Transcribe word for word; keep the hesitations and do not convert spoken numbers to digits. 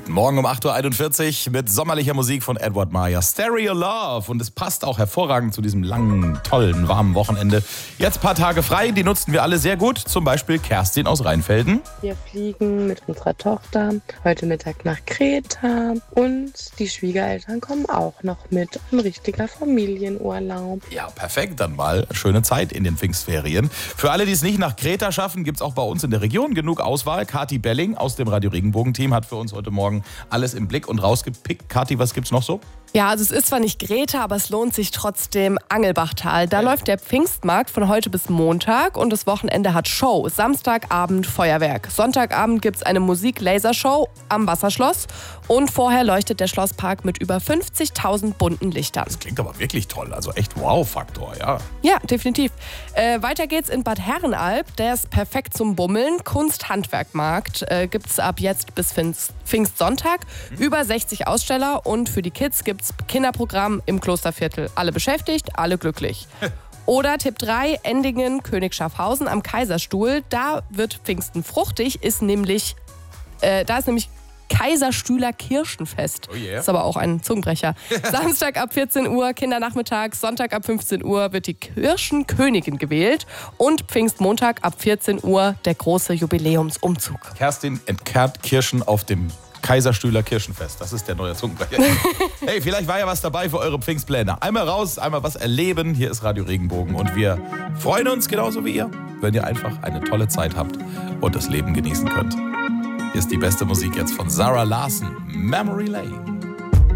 Morgen um acht Uhr einundvierzig mit sommerlicher Musik von Edward Meyer. Stereo Love. Und es passt auch hervorragend zu diesem langen, tollen, warmen Wochenende. Jetzt ein paar Tage frei, die nutzten wir alle sehr gut. Zum Beispiel Kerstin aus Rheinfelden. Wir fliegen mit unserer Tochter heute Mittag nach Kreta. Und die Schwiegereltern kommen auch noch mit. Ein richtiger Familienurlaub. Ja, perfekt. Dann mal schöne Zeit in den Pfingstferien. Für alle, die es nicht nach Kreta schaffen, gibt es auch bei uns in der Region genug Auswahl. Kathi Belling aus dem Radio Regenbogen-Team hat für uns heute Morgen alles im Blick und rausgepickt. Kathi, was gibt's noch so? Ja, also es ist zwar nicht Greta, aber es lohnt sich trotzdem Angelbachtal. Da ja. läuft der Pfingstmarkt von heute bis Montag und das Wochenende hat Show. Samstagabend Feuerwerk. Sonntagabend gibt's eine Musik-Lasershow am Wasserschloss und vorher leuchtet der Schlosspark mit über fünfzigtausend bunten Lichtern. Das klingt aber wirklich toll, also echt Wow-Faktor, ja. Ja, definitiv. Äh, weiter geht's in Bad Herrenalb, der ist perfekt zum Bummeln. Kunst-Handwerkmarkt äh, gibt's ab jetzt bis Pfingst- Pfingstsonntag. Mhm. Über sechzig Aussteller und für die Kids gibt's Kinderprogramm im Klosterviertel. Alle beschäftigt, alle glücklich. Oder Tipp drei, Endingen, König Schaffhausen am Kaiserstuhl. Da wird Pfingsten fruchtig, ist nämlich, äh, da ist nämlich Kaiserstühler Kirschenfest. Oh yeah. Ist aber auch ein Zungenbrecher. Samstag ab vierzehn Uhr, Kindernachmittag, Sonntag ab fünfzehn Uhr wird die Kirschenkönigin gewählt und Pfingstmontag ab vierzehn Uhr der große Jubiläumsumzug. Kerstin entkernt Kirschen auf dem Kaiserstühler Kirschenfest. Das ist der neue Zungenbrecher. Hey, vielleicht war ja was dabei für eure Pfingstpläne. Einmal raus, einmal was erleben. Hier ist Radio Regenbogen und wir freuen uns genauso wie ihr, wenn ihr einfach eine tolle Zeit habt und das Leben genießen könnt. Hier ist die beste Musik jetzt von Zara Larsson, Memory Lane.